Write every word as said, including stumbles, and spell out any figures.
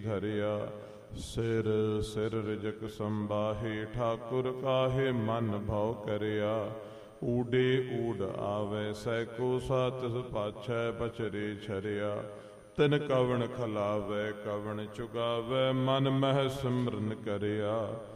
ਧਰਿਆ। ਸਿਰ ਸਿਰ ਰਿਜਕ ਸੰਬਾਹੇ ਠਾਕੁਰ ਕਾਹੇ ਮਨ ਭਉ ਕਰਿਆ। ਊਡੇ ਊਡ ਆਵੈ ਸੈਕੋ ਸਾ ਤਿਸ ਪਾਛੈ ਬਚਰੇ ਛਰਿਆ। ਤਿਨ ਕਵਣ ਖਲਾਵੈ ਕਵਣ ਚੁਗਾਵੈ ਮਨ ਮਹਿ ਸਿਮਰਨ ਕਰਿਆ।